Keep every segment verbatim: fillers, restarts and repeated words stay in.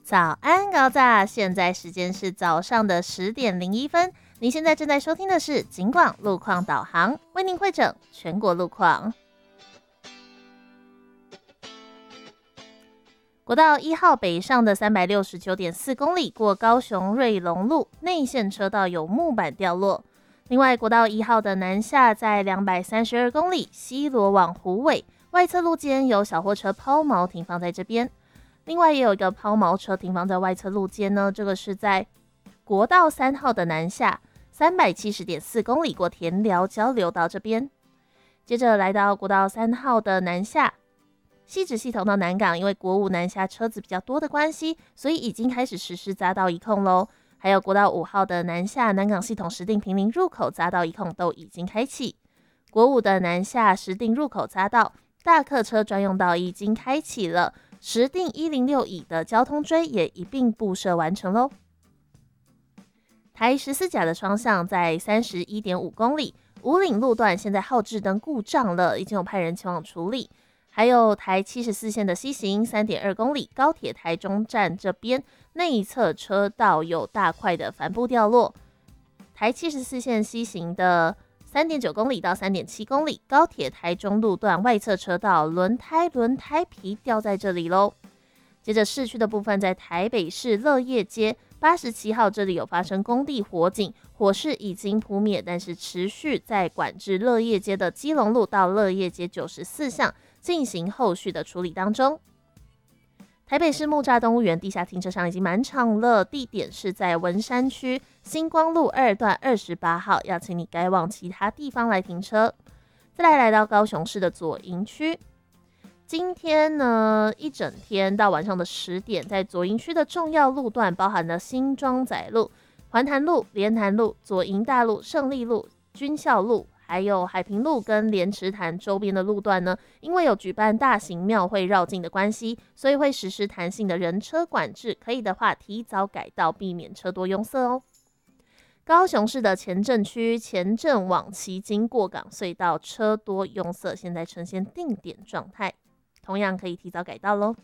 早安高炸，现在时间是早上的十点零一分。您现在正在收听的是警广路况导航，为您汇整全国路况。国道一号北上的 三百六十九点四 公里，过高雄瑞隆路内线车道有木板掉落。另外，国道一号的南下在两百三十二公里，西罗往虎尾外侧路肩有小货车抛锚停放在这边。另外也有一个抛锚车停放在外侧路肩呢，这个是在国道三号的南下 三百七十点四 公里，过田寮交流道这边。接着来到国道三号的南下汐止系统到南港，因为国五南下车子比较多的关系，所以已经开始实施匝道一控咯。还有国道五号的南下南港系统石碇坪林入口匝道一控都已经开启。国五的南下石碇入口匝道大客车专用道已经开启了，石碇一零六乙的交通锥也一并布设完成咯。台十四甲的双向在 三十一点五 公里，五岭路段现在号志灯故障了，已经有派人前往处理。还有台七十四线的西行 三点二 公里，高铁台中站这边内侧车道有大块的帆布掉落。台七十四线西行的 三点九 公里到 三点七 公里，高铁台中路段外侧车道轮胎轮胎皮掉在这里咯。接着市区的部分，在台北市乐业街八十七号这里有发生工地火警，火势已经扑灭，但是持续在管制乐业街的基隆路到乐业街九十四巷进行后续的处理当中。台北市木栅动物园地下停车场已经满场了，地点是在文山区星光路二段二十八号，要请你改往其他地方来停车。再来来到高雄市的左营区，今天呢一整天到晚上的十点，在左营区的重要路段包含了新庄仔路、环潭路、莲潭路、左营大路、胜利路、军校路，还有海平路跟莲池潭周边的路段呢，因为有举办大型庙会绕境的关系，所以会实施弹性的人车管制，可以的话提早改道，避免车多拥塞哦。高雄市的前镇区前镇往旗经过港隧道车多拥塞，现在呈现定点状态，同样可以提早改道咯。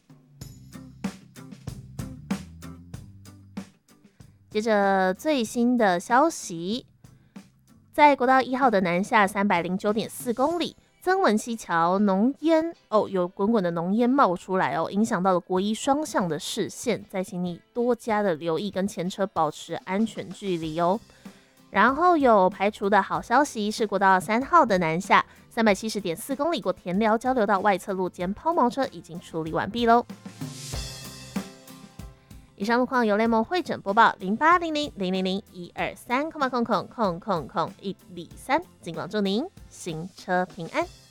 接着最新的消息，在国道一号的南下 三百零九点四 公里，曾文溪桥浓烟哦，有滚滚的浓烟冒出来哦，影响到了国一双向的视线，再请你多加的留意，跟前车保持安全距离哦。然后有排除的好消息是国道三号的南下 三百七十点四 公里，过田寮交流道外侧路肩抛锚车已经处理完毕喽。以上路况由雷蒙会诊播报零八零零零零零一二三空空空空空空一里三，尽管祝您行车平安。